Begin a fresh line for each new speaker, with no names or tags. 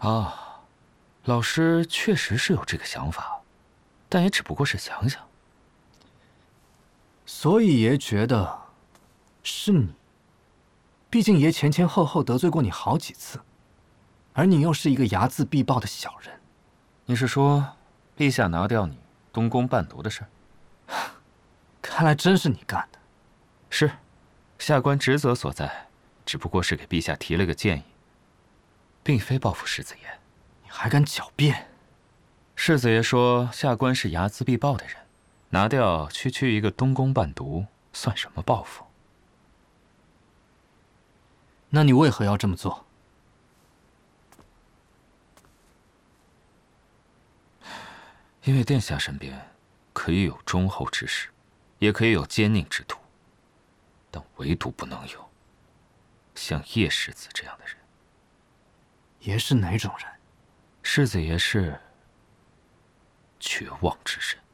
啊，老师确实是有这个想法，但也只不过是想想。
所以爷觉得是你，毕竟爷前前后后得罪过你好几次，而你又是一个睚眦必报的小人。
你是说，陛下拿掉你东宫伴读的事？
看来真是你干的。
是，下官职责所在，只不过是给陛下提了个建议，并非报复世子爷。
你还敢狡辩？
世子爷说下官是睚眦必报的人，拿掉区区一个东宫伴读，算什么报复？
那你为何要这么做？
因为殿下身边可以有忠厚之士，也可以有奸佞之徒，但唯独不能有像叶世子这样的人。
爷是哪种人？
世子爷是绝望之人。